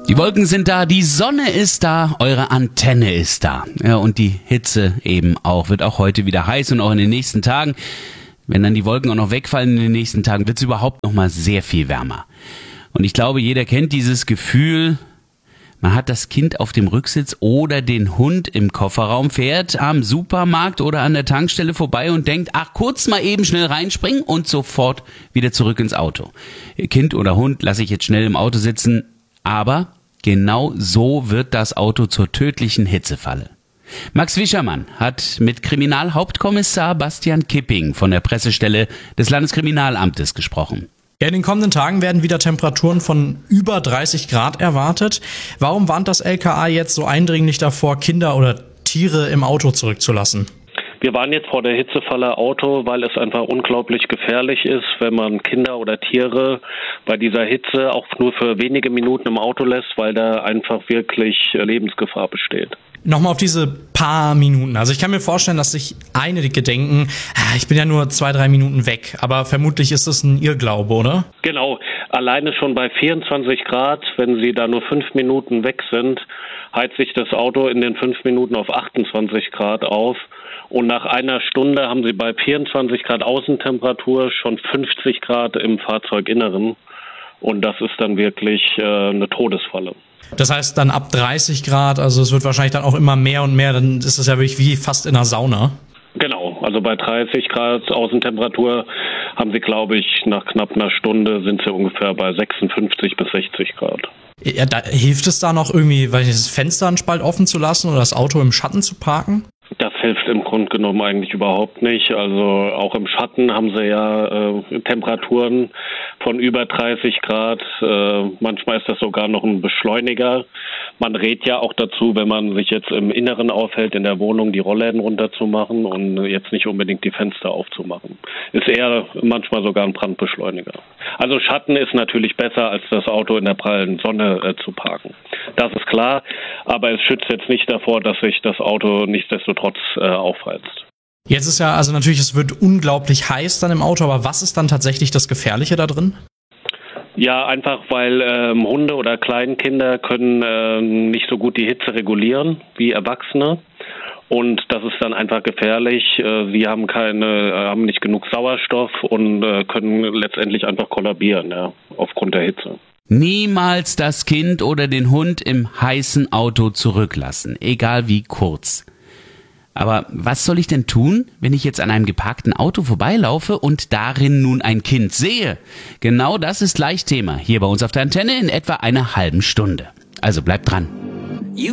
Die Wolken sind da, die Sonne ist da, eure Antenne ist da. Ja, und die Hitze eben auch. Wird auch heute wieder heiß und auch in den nächsten Tagen. Wenn dann die Wolken auch noch wegfallen in den nächsten Tagen, wird es überhaupt noch mal sehr viel wärmer. Und ich glaube, jeder kennt dieses Gefühl, man hat das Kind auf dem Rücksitz oder den Hund im Kofferraum, fährt am Supermarkt oder an der Tankstelle vorbei und denkt, ach, kurz mal eben schnell reinspringen und sofort wieder zurück ins Auto. Kind oder Hund lasse ich jetzt schnell im Auto sitzen, aber genau so wird das Auto zur tödlichen Hitzefalle. Max Wischermann hat mit Kriminalhauptkommissar Bastian Kipping von der Pressestelle des Landeskriminalamtes gesprochen. Ja, in den kommenden Tagen werden wieder Temperaturen von über 30 Grad erwartet. Warum warnt das LKA jetzt so eindringlich davor, Kinder oder Tiere im Auto zurückzulassen? Wir waren jetzt vor der Hitzefalle Auto, weil es einfach unglaublich gefährlich ist, wenn man Kinder oder Tiere bei dieser Hitze auch nur für wenige Minuten im Auto lässt, weil da einfach wirklich Lebensgefahr besteht. Nochmal auf diese paar Minuten. Also ich kann mir vorstellen, dass sich einige denken, ich bin ja nur 2-3 Minuten weg. Aber vermutlich ist das ein Irrglaube, oder? Genau. Alleine schon bei 24 Grad, wenn Sie da nur 5 Minuten weg sind, heizt sich das Auto in den 5 Minuten auf 28 Grad auf. Und nach einer Stunde haben Sie bei 24 Grad Außentemperatur schon 50 Grad im Fahrzeuginneren. Und das ist dann wirklich eine Todesfalle. Das heißt dann ab 30 Grad, also es wird wahrscheinlich dann auch immer mehr und mehr, dann ist es ja wirklich wie fast in einer Sauna. Genau, also bei 30 Grad Außentemperatur haben Sie, glaube ich, nach knapp einer Stunde sind Sie ungefähr bei 56 bis 60 Grad. Ja, da hilft es da noch irgendwie, weil das Fenster einen Spalt offen zu lassen oder das Auto im Schatten zu parken? Das hilft im Grunde genommen eigentlich überhaupt nicht. Also auch im Schatten haben sie ja Temperaturen von über 30 Grad. Manchmal ist das sogar noch ein Beschleuniger. Man rät ja auch dazu, wenn man sich jetzt im Inneren aufhält, in der Wohnung die Rollläden runterzumachen und jetzt nicht unbedingt die Fenster aufzumachen. Ist eher manchmal sogar ein Brandbeschleuniger. Also Schatten ist natürlich besser, als das Auto in der prallen Sonne zu parken. Das ist klar, aber es schützt jetzt nicht davor, dass sich das Auto nichtsdestotrotz aufheizt. Jetzt ist ja, also natürlich, es wird unglaublich heiß dann im Auto, aber was ist dann tatsächlich das Gefährliche da drin? Ja, einfach weil Hunde oder Kleinkinder können nicht so gut die Hitze regulieren wie Erwachsene. Und das ist dann einfach gefährlich. Sie haben nicht genug Sauerstoff und können letztendlich einfach kollabieren, ja, aufgrund der Hitze. Niemals das Kind oder den Hund im heißen Auto zurücklassen, egal wie kurz. Aber was soll ich denn tun, wenn ich jetzt an einem geparkten Auto vorbeilaufe und darin nun ein Kind sehe? Genau das ist gleich Thema hier bei uns auf der Antenne in etwa einer halben Stunde. Also bleibt dran.